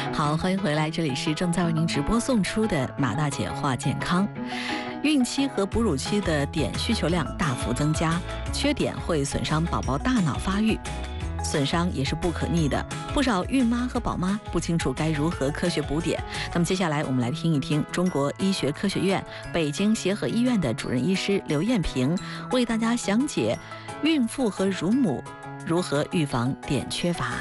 好，欢迎回来，这里是正在为您直播送出的马大姐话健康。孕期和哺乳期的碘需求量大幅增加，缺碘会损伤宝宝大脑发育，损伤也是不可逆的。不少孕妈和宝妈不清楚该如何科学补碘。那么接下来我们来听一听中国医学科学院北京协和医院的主任医师刘艳萍为大家详解孕妇和乳母如何预防碘缺乏。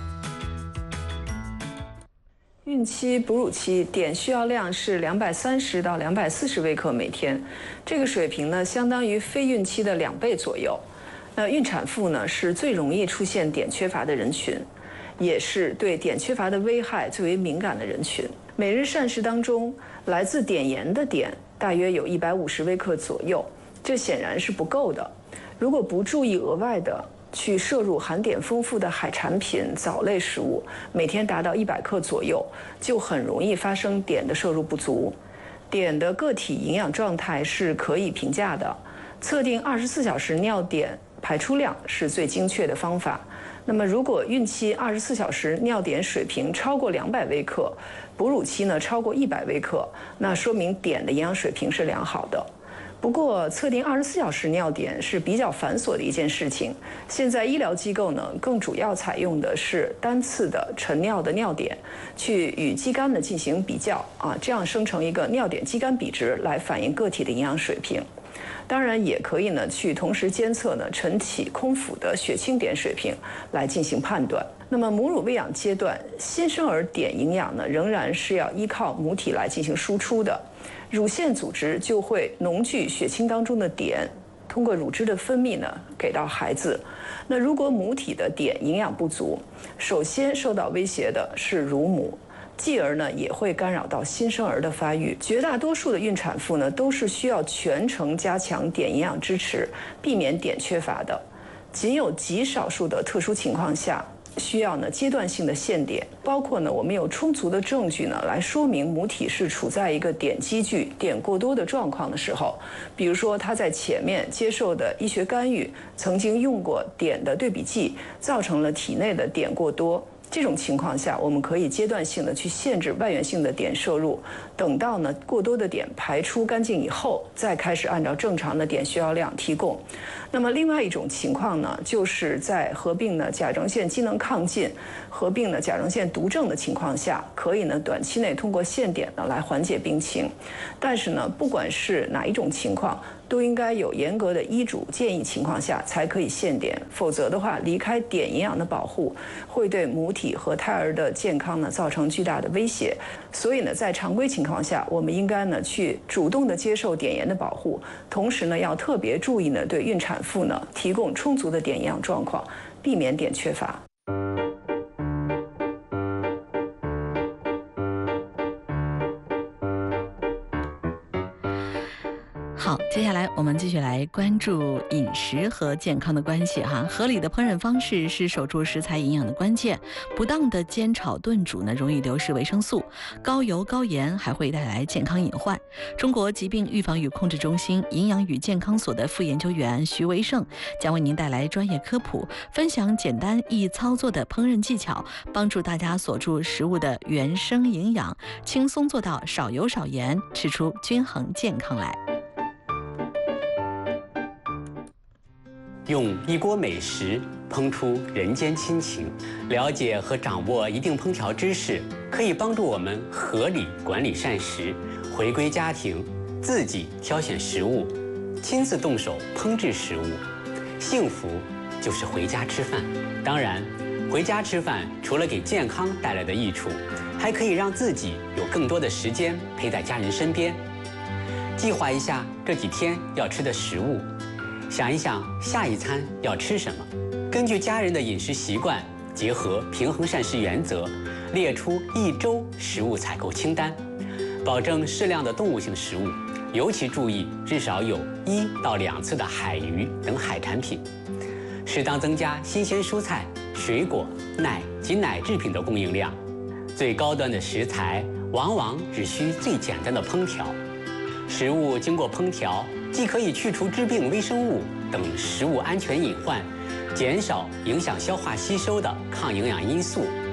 孕期、哺乳期碘需要量是230到240微克每天，这个水平呢，相当于非孕期的2倍左右。那孕产妇呢，是最容易出现碘缺乏的人群，也是对碘缺乏的危害最为敏感的人群。每日膳食当中，来自碘盐的碘大约有150微克左右，这显然是不够的。如果不注意额外的去摄入含碘丰富的海产品、藻类食物，每天达到100克左右，就很容易发生碘的摄入不足。碘的个体营养状态是可以评价的，测定24小时尿碘排出量是最精确的方法。那么，如果孕期24小时尿碘水平超过200微克，哺乳期呢超过100微克，那说明碘的营养水平是良好的。不过，测定24小时尿碘是比较繁琐的一件事情。现在医疗机构呢，更主要采用的是单次的晨尿的尿碘，去与肌酐呢进行比较这样生成一个尿碘肌酐比值来反映个体的营养水平。当然，也可以呢去同时监测呢晨起空腹的血清碘水平来进行判断。那么，母乳喂养阶段，新生儿碘营养呢仍然是要依靠母体来进行输出的。乳腺组织就会浓聚血清当中的碘，通过乳汁的分泌呢给到孩子。那如果母体的碘营养不足，首先受到威胁的是乳母，继而呢也会干扰到新生儿的发育。绝大多数的孕产妇呢都是需要全程加强碘营养支持，避免碘缺乏的。仅有极少数的特殊情况下，需要呢阶段性的限碘，包括呢我们有充足的证据呢来说明母体是处在一个碘积聚、碘过多的状况的时候，比如说她在前面接受的医学干预曾经用过碘的对比剂，造成了体内的碘过多。这种情况下，我们可以阶段性的去限制外源性的碘摄入，等到呢过多的碘排出干净以后，再开始按照正常的碘需要量提供。那么另外一种情况呢，就是在合并呢甲状腺机能亢进、合并呢甲状腺毒症的情况下，可以呢短期内通过限碘呢来缓解病情。但是呢，不管是哪一种情况，都应该有严格的医嘱建议情况下才可以限碘，否则的话，离开碘营养的保护，会对母体和胎儿的健康呢造成巨大的威胁。所以呢，在常规情况下，我们应该呢去主动的接受碘盐的保护，同时呢要特别注意呢对孕产妇呢提供充足的碘营养状况，避免碘缺乏。 好，接下来我们继续来关注饮食和健康的关系哈。合理的烹饪方式是守住食材营养的关键，不当的煎炒炖煮呢，容易流失维生素，高油高盐还会带来健康隐患。中国疾病预防与控制中心营养与健康所的副研究员徐维胜将为您带来专业科普，分享简单易操作的烹饪技巧，帮助大家锁住食物的原生营养，轻松做到少油少盐，吃出均衡健康来。 用一锅美食烹出人间亲情，了解和掌握一定烹调知识，可以帮助我们合理管理膳食，回归家庭，自己挑选食物，亲自动手烹制食物。幸福就是回家吃饭。当然，回家吃饭除了给健康带来的益处，还可以让自己有更多的时间陪在家人身边。计划一下这几天要吃的食物，想一想下一餐要吃什么，根据家人的饮食习惯，结合平衡膳食原则，列出1周食物采购清单，保证适量的动物性食物，尤其注意至少有1到2次的海鱼等海产品，适当增加新鲜蔬菜、水果、奶及奶制品的供应量。最高端的食材往往只需最简单的烹调，食物经过烹调，既可以去除致病微生物等食物安全隐患，减少影响消化吸收的抗营养因素，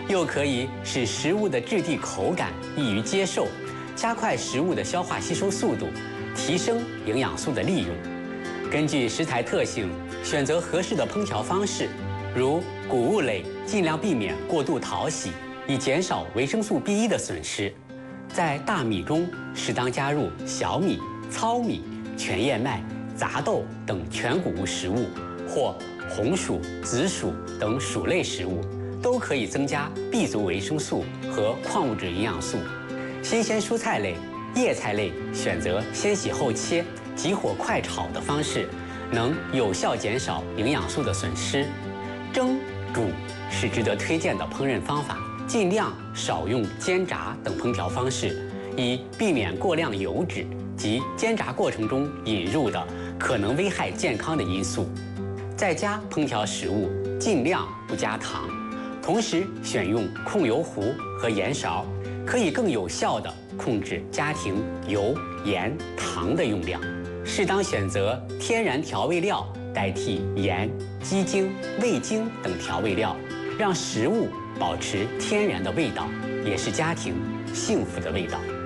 又可以使食物的质地口感易于接受，加快食物的消化吸收速度，提升营养素的利用。根据食材特性，选择合适的烹调方式，如谷物类尽量避免过度淘洗，以减少维生素 B1 的损失。在大米中适当加入小米、糙米、全燕麦、杂豆等全谷物食物，或红薯、紫薯等薯类食物，都可以增加 B 族维生素和矿物质营养素。新鲜蔬菜类、叶菜类选择先洗后切、急火快炒的方式，能有效减少营养素的损失。蒸、煮是值得推荐的烹饪方法，尽量少用煎炸等烹调方式，以避免过量油脂及煎炸过程中引入的可能危害健康的因素。在家烹调食物尽量不加糖，同时选用控油壶和盐勺，可以更有效地控制家庭油、盐、糖的用量。适当选择天然调味料代替盐、鸡精、味精等调味料，让食物保持天然的味道，也是家庭幸福的味道。